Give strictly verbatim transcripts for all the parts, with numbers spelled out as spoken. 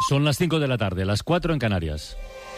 Son las cinco de la tarde, las cuatro en Canarias.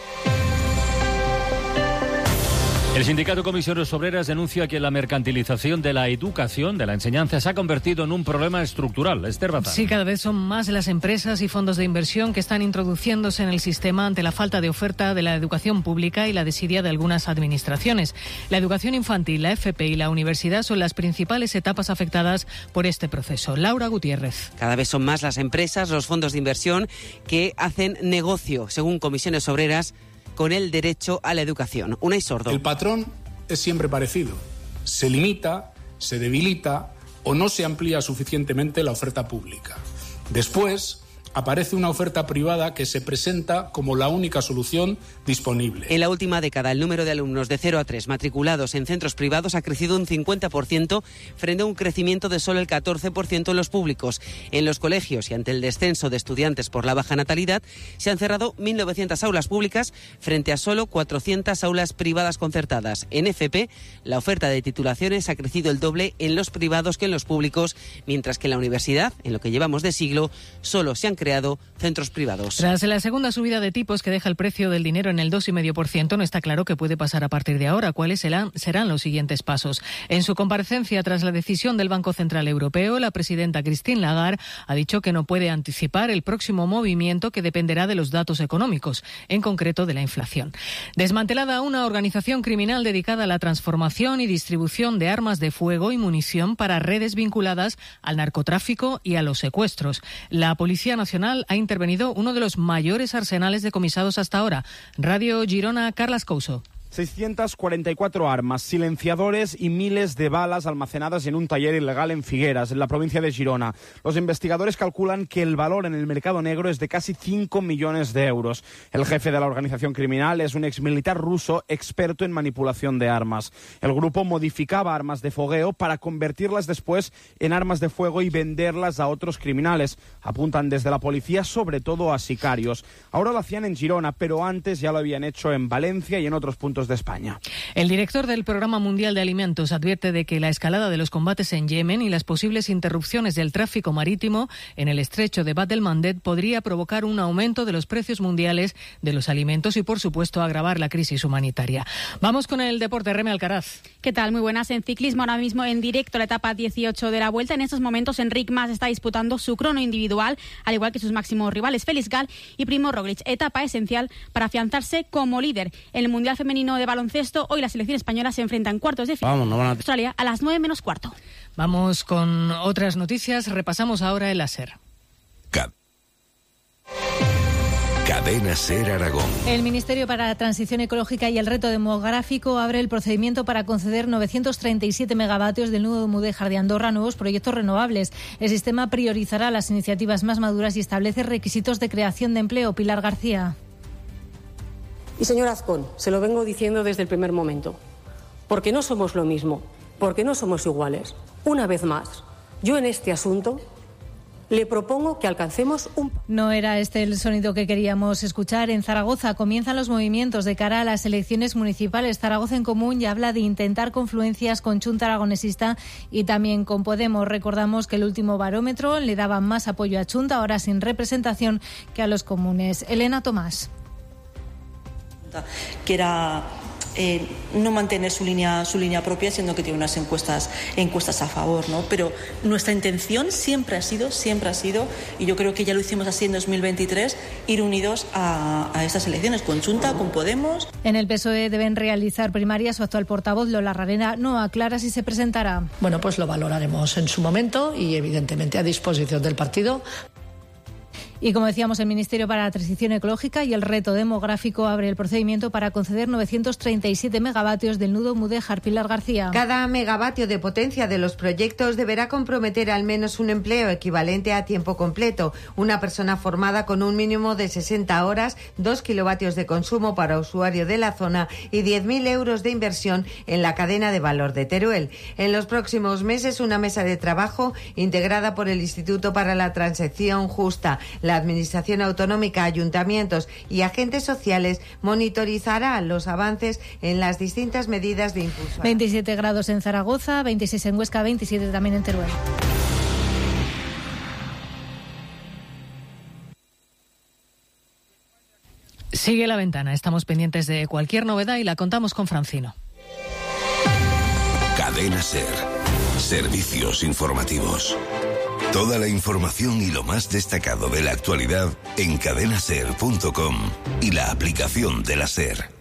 El sindicato Comisiones Obreras denuncia que la mercantilización de la educación, de la enseñanza, se ha convertido en un problema estructural. Esther Bazán. Sí, cada vez son más las empresas y fondos de inversión que están introduciéndose en el sistema ante la falta de oferta de la educación pública y la desidia de algunas administraciones. La educación infantil, la F P y la universidad son las principales etapas afectadas por este proceso. Laura Gutiérrez. Cada vez son más las empresas, los fondos de inversión que hacen negocio, según Comisiones Obreras, con el derecho a la educación. Unai Sordo. El patrón es siempre parecido. Se limita, se debilita o no se amplía suficientemente la oferta pública. Después aparece una oferta privada que se presenta como la única solución disponible. En la última década, el número de alumnos de cero a tres matriculados en centros privados ha crecido un cincuenta por ciento frente a un crecimiento de solo el catorce por ciento en los públicos. En los colegios y ante el descenso de estudiantes por la baja natalidad, se han cerrado mil novecientas aulas públicas frente a solo cuatrocientas aulas privadas concertadas. En F P, la oferta de titulaciones ha crecido el doble en los privados que en los públicos, mientras que en la universidad, en lo que llevamos de siglo, solo se han creado creado centros privados. Tras la segunda subida de tipos que deja el precio del dinero en el dos coma cinco por ciento, no está claro qué puede pasar a partir de ahora. ¿Cuáles serán, serán los siguientes pasos? En su comparecencia tras la decisión del Banco Central Europeo, la presidenta Christine Lagarde ha dicho que no puede anticipar el próximo movimiento que dependerá de los datos económicos, en concreto de la inflación. Desmantelada una organización criminal dedicada a la transformación y distribución de armas de fuego y munición para redes vinculadas al narcotráfico y a los secuestros. La Policía Nacional ha intervenido uno de los mayores arsenales decomisados hasta ahora. Radio Girona, Carlas Couso. seiscientas cuarenta y cuatro armas, silenciadores y miles de balas almacenadas en un taller ilegal en Figueras, en la provincia de Girona. Los investigadores calculan que el valor en el mercado negro es de casi cinco millones de euros. El jefe de la organización criminal es un exmilitar ruso experto en manipulación de armas. El grupo modificaba armas de fogueo para convertirlas después en armas de fuego y venderlas a otros criminales. Apuntan desde la policía sobre todo a sicarios. Ahora lo hacían en Girona, pero antes ya lo habían hecho en Valencia y en otros puntos de España. El director del Programa Mundial de Alimentos advierte de que la escalada de los combates en Yemen y las posibles interrupciones del tráfico marítimo en el estrecho de Bab el-Mandeb podría provocar un aumento de los precios mundiales de los alimentos y, por supuesto, agravar la crisis humanitaria. Vamos con el deporte. Reme Alcaraz. ¿Qué tal? Muy buenas. En ciclismo, ahora mismo en directo la etapa dieciocho de la Vuelta. En estos momentos, Enric Mas está disputando su crono individual, al igual que sus máximos rivales Felix Gal y Primo Roglic. Etapa esencial para afianzarse como líder. En el Mundial Femenino de baloncesto, hoy la selección española se enfrenta en cuartos de final a Australia a las nueve menos cuarto. Vamos con otras noticias. Repasamos ahora el láser. Cap. Cadena Ser Aragón. El Ministerio para la Transición Ecológica y el Reto Demográfico abre el procedimiento para conceder novecientos treinta y siete megavatios del nudo Mudéjar de Andorra a nuevos proyectos renovables. El sistema priorizará las iniciativas más maduras y establece requisitos de creación de empleo. Pilar García. Y señor Azcón, se lo vengo diciendo desde el primer momento, porque no somos lo mismo, porque no somos iguales. Una vez más, yo en este asunto le propongo que alcancemos un... No era este el sonido que queríamos escuchar. En Zaragoza comienzan los movimientos de cara a las elecciones municipales. Zaragoza en Común ya habla de intentar confluencias con Chunta Aragonesista y también con Podemos. Recordamos que el último barómetro le daba más apoyo a Chunta, ahora sin representación, que a los comunes. Elena Tomás. Que era eh, no mantener su línea su línea propia, siendo que tiene unas encuestas encuestas a favor, ¿no? Pero nuestra intención siempre ha sido, siempre ha sido, y yo creo que ya lo hicimos así en dos mil veintitrés, ir unidos a, a estas elecciones, con Chunta, con Podemos. En el P S O E deben realizar primarias. Su actual portavoz, Lola Rarena, no aclara si se presentará. Bueno, pues lo valoraremos en su momento y evidentemente a disposición del partido. Y como decíamos, el Ministerio para la Transición Ecológica y el Reto Demográfico abre el procedimiento para conceder novecientos treinta y siete megavatios del nudo Mudéjar. Pilar García. Cada megavatio de potencia de los proyectos deberá comprometer al menos un empleo equivalente a tiempo completo, una persona formada con un mínimo de sesenta horas, dos kilovatios de consumo para usuario de la zona y diez mil euros de inversión en la cadena de valor de Teruel. En los próximos meses, una mesa de trabajo integrada por el Instituto para la Transición Justa, la Administración Autonómica, ayuntamientos y agentes sociales monitorizará los avances en las distintas medidas de impulso. veintisiete grados en Zaragoza, veintiséis en Huesca, veintisiete también en Teruel. Sigue La Ventana. Estamos pendientes de cualquier novedad y la contamos con Francino. Cadena SER. Servicios informativos. Toda la información y lo más destacado de la actualidad en cadena ser punto com y la aplicación de la SER.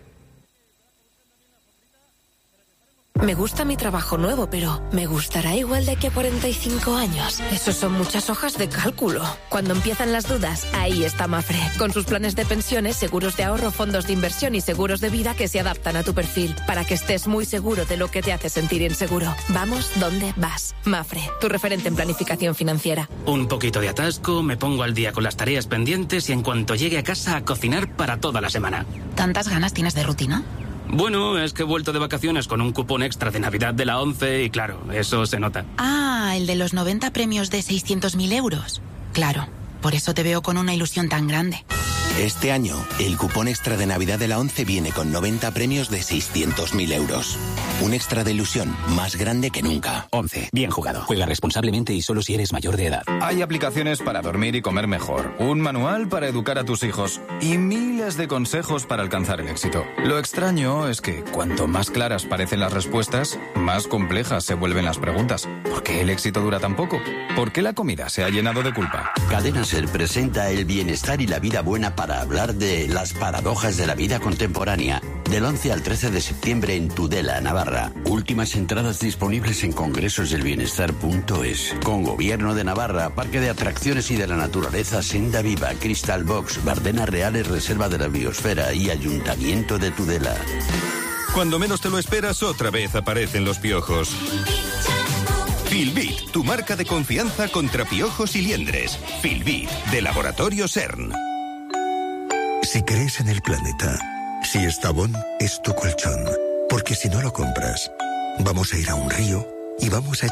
Me gusta mi trabajo nuevo, pero ¿me gustará igual de aquí a cuarenta y cinco años? Esos son muchas hojas de cálculo. Cuando empiezan las dudas, ahí está Mafre, con sus planes de pensiones, seguros de ahorro, fondos de inversión y seguros de vida que se adaptan a tu perfil, para que estés muy seguro de lo que te hace sentir inseguro. Vamos donde vas. Mafre, tu referente en planificación financiera. Un poquito de atasco, me pongo al día con las tareas pendientes y en cuanto llegue a casa a cocinar para toda la semana. ¿Tantas ganas tienes de rutina? Bueno, es que he vuelto de vacaciones con un cupón extra de Navidad de la ONCE y claro, eso se nota. Ah, el de los noventa premios de seiscientos mil euros. Claro, por eso te veo con una ilusión tan grande. Este año, el cupón extra de Navidad de la ONCE viene con noventa premios de seiscientos mil euros. Un extra de ilusión más grande que nunca. ONCE, bien jugado. Juega responsablemente y solo si eres mayor de edad. Hay aplicaciones para dormir y comer mejor, un manual para educar a tus hijos y miles de consejos para alcanzar el éxito. Lo extraño es que cuanto más claras parecen las respuestas, más complejas se vuelven las preguntas. ¿Por qué el éxito dura tan poco? ¿Por qué la comida se ha llenado de culpa? Cadena SER presenta el bienestar y la vida buena para para hablar de las paradojas de la vida contemporánea. Del once al trece de septiembre en Tudela, Navarra. Últimas entradas disponibles en congresosdelbienestar punto es. Con Gobierno de Navarra, Parque de Atracciones y de la Naturaleza Senda Viva, Crystal Box, Bardenas Reales, Reserva de la Biosfera y Ayuntamiento de Tudela. Cuando menos te lo esperas, otra vez aparecen los piojos. Filbit, tu marca de confianza contra piojos y liendres. Filbit, de Laboratorio CERN. Si crees en el planeta, si Estavón es tu colchón, porque si no lo compras, vamos a ir a un río y vamos a